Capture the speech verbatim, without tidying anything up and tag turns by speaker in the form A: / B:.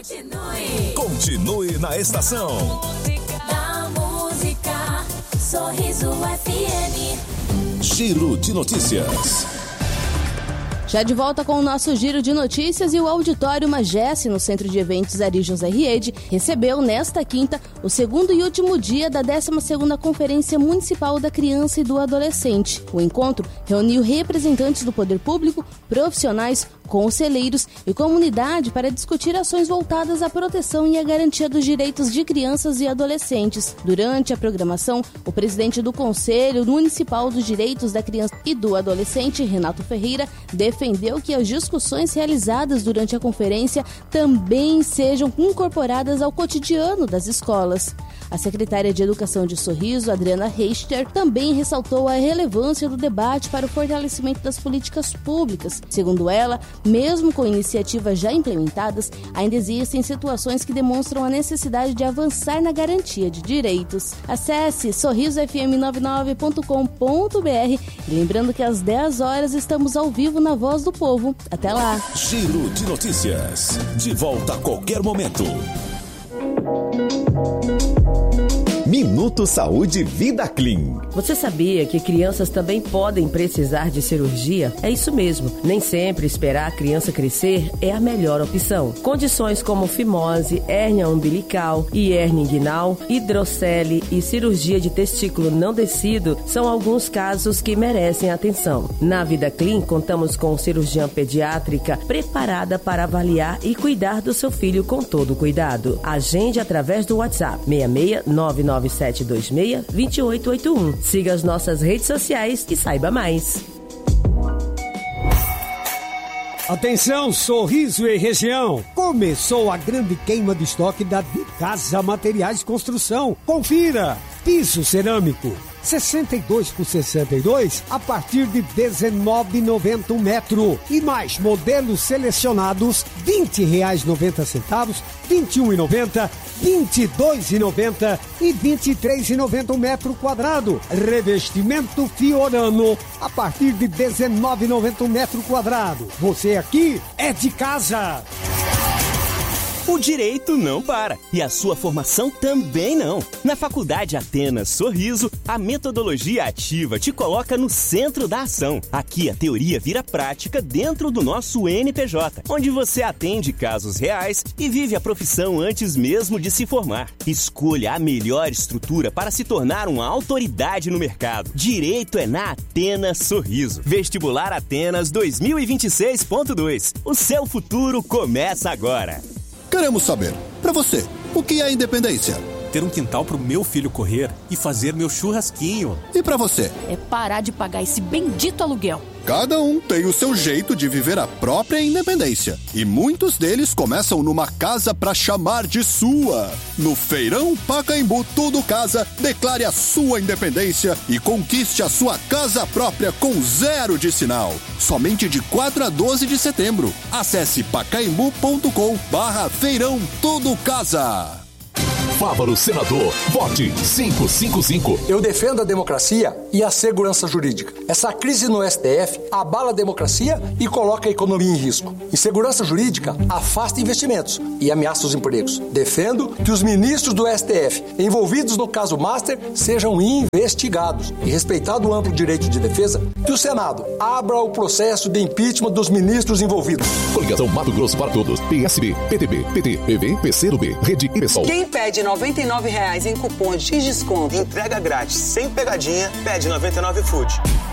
A: Continue.
B: Continue na estação.
A: Da música, Sorriso F M.
B: Giro de notícias.
C: Já de volta com o nosso Giro de Notícias, e o Auditório Magesse, no Centro de Eventos Ari José Riede, recebeu nesta quinta o segundo e último dia da décima segunda Conferência Municipal da Criança e do Adolescente. O encontro reuniu representantes do poder público, profissionais, conselheiros e comunidade para discutir ações voltadas à proteção e à garantia dos direitos de crianças e adolescentes. Durante a programação, o presidente do Conselho Municipal dos Direitos da Criança e do Adolescente, Renato Ferreira, defendeu que as discussões realizadas durante a conferência também sejam incorporadas ao cotidiano das escolas. A secretária de Educação de Sorriso, Adriana Reichter, também ressaltou a relevância do debate para o fortalecimento das políticas públicas. Segundo ela, mesmo com iniciativas já implementadas, ainda existem situações que demonstram a necessidade de avançar na garantia de direitos. Acesse sorriso f m noventa e nove ponto com ponto b r e lembrando que às dez horas estamos ao vivo na Voz do Povo. Até lá!
B: Giro de notícias. De volta a qualquer momento.
D: Minuto Saúde Vida Clean.
E: Você sabia que crianças também podem precisar de cirurgia? É isso mesmo. Nem sempre esperar a criança crescer é a melhor opção. Condições como fimose, hérnia umbilical e hérnia inguinal, hidrocele e cirurgia de testículo não descido são alguns casos que merecem atenção. Na Vida Clean, contamos com cirurgiã pediátrica preparada para avaliar e cuidar do seu filho com todo cuidado. Agende através do WhatsApp seis seis nove nove sete dois seis dois oito oito um. Siga as nossas redes sociais e saiba mais.
F: Atenção, Sorriso e região! Começou a grande queima de estoque da De Casa Materiais Construção. Confira! Piso cerâmico sessenta e dois por sessenta e dois a partir de dezenove reais e noventa centavos um metro. E mais modelos selecionados vinte reais e noventa centavos, vinte e um reais e noventa centavos, vinte e dois reais e noventa centavos e vinte e três reais e noventa centavos um metro quadrado. Revestimento Fiorano a partir de dezenove reais e noventa centavos um metro quadrado. Você aqui é de casa.
G: O direito não para e a sua formação também não. Na Faculdade Atenas Sorriso, a metodologia ativa te coloca no centro da ação. Aqui a teoria vira prática dentro do nosso N P J, onde você atende casos reais e vive a profissão antes mesmo de se formar. Escolha a melhor estrutura para se tornar uma autoridade no mercado. Direito é na Atenas Sorriso. Vestibular Atenas dois mil e vinte e seis ponto dois. O seu futuro começa agora.
H: Queremos saber, pra você, o que é independência?
I: Ter um quintal pro meu filho correr e fazer meu churrasquinho.
H: E pra você?
J: É parar de pagar esse bendito aluguel.
H: Cada um tem o seu jeito de viver a própria independência. E muitos deles começam numa casa pra chamar de sua. No Feirão Pacaembu Tudo Casa, declare a sua independência e conquiste a sua casa própria com zero de sinal. Somente de quatro a doze de setembro. Acesse pacaembu ponto com barra Feirão Tudo Casa.
B: Fávaro Senador, vote cinco cinco cinco.
K: Eu defendo a democracia e a segurança jurídica. Essa crise no S T F abala a democracia e coloca a economia em risco. Insegurança jurídica afasta investimentos e ameaça os empregos. Defendo que os ministros do S T F envolvidos no caso Master sejam investigados e, respeitado o amplo direito de defesa, que o Senado abra o processo de impeachment dos ministros envolvidos.
B: Coligação Mato Grosso para Todos, P S B, P T B, P T, P V, P C do B, Rede e Pessoal.
L: Quem pede noventa e nove reais em cupom de desconto,
M: entrega grátis, sem pegadinha, pede noventa e nove Food.